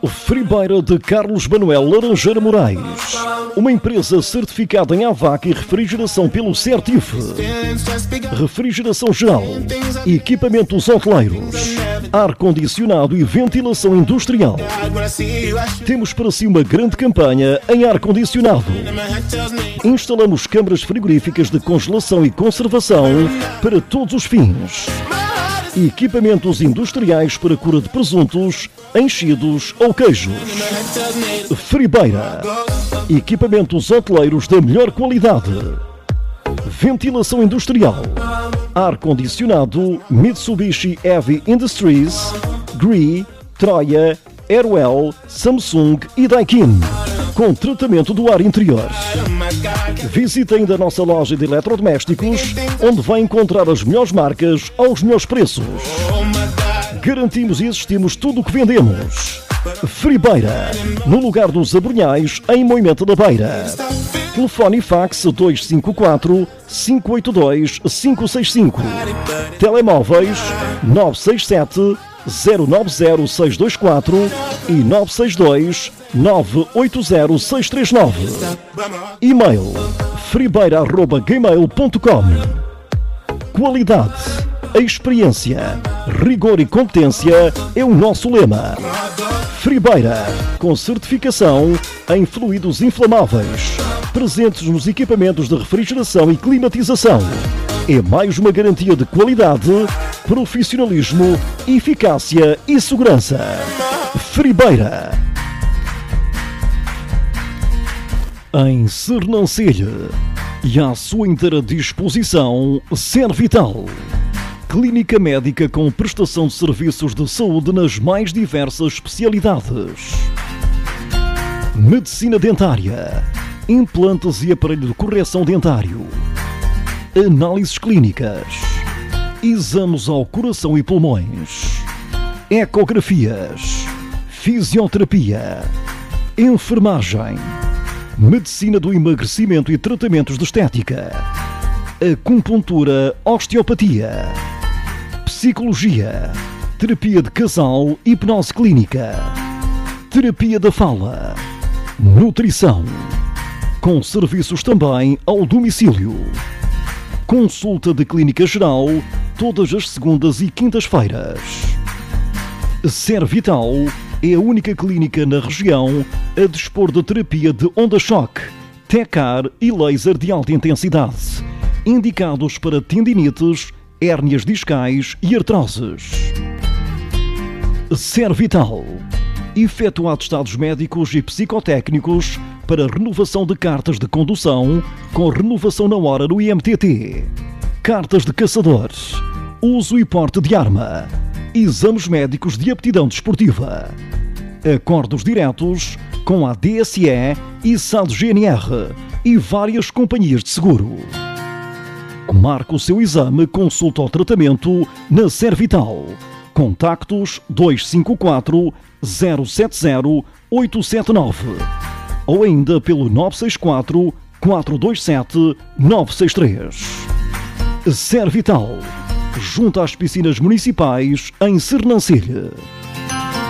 Fribeira de Carlos Manuel Laranjeira Moraes, uma empresa certificada em AVAC e refrigeração pelo CERTIF, refrigeração geral, equipamentos hoteleiros, ar-condicionado e ventilação industrial. Temos para si uma grande campanha em ar-condicionado. Instalamos câmaras frigoríficas de congelação e conservação para todos os fins. Equipamentos industriais para cura de presuntos, enchidos ou queijos. Fribeira. Equipamentos hoteleiros da melhor qualidade. Ventilação industrial. Ar-condicionado Mitsubishi Heavy Industries, Gree, Troia, Airwell, Samsung e Daikin. Com tratamento do ar interior. Visite ainda a nossa loja de eletrodomésticos, onde vai encontrar as melhores marcas aos melhores preços. Garantimos e assistimos tudo o que vendemos. Fribeira, no lugar dos Abrunhais, em Moimenta da Beira. Telefone e fax 254 582 565. Telemóveis 967 090 624 e 962 980 639. E-mail fribeira@gmail.com. Qualidade, experiência, rigor e competência é o nosso lema. Fribeira, com certificação em fluidos inflamáveis, presentes nos equipamentos de refrigeração e climatização. É mais uma garantia de qualidade, profissionalismo, eficácia e segurança. Fribeira. Em Sernancelho e à sua inteira disposição, Servital. Clínica médica com prestação de serviços de saúde nas mais diversas especialidades. Medicina dentária, implantes e aparelho de correção dentário. Análises clínicas, exames ao coração e pulmões, ecografias, fisioterapia, enfermagem, medicina do emagrecimento e tratamentos de estética, acupuntura, osteopatia, psicologia, terapia de casal, hipnose clínica, terapia da fala, nutrição, com serviços também ao domicílio. Consulta de clínica geral todas as segundas e quintas-feiras. Servital é a única clínica na região a dispor de terapia de onda-choque, TECAR e laser de alta intensidade, indicados para tendinites, hérnias discais e artroses. Servital. Efetua atestados médicos e psicotécnicos para renovação de cartas de condução com renovação na hora no IMTT. Cartas de caçador, uso e porte de arma, exames médicos de aptidão desportiva, acordos diretos com a DSE e SAD-GNR e várias companhias de seguro. Marque o seu exame, consulta ou tratamento na Servital. Contactos 254 070 879 ou ainda pelo 964 427 963. Servital, junto às piscinas municipais em Sernancelho.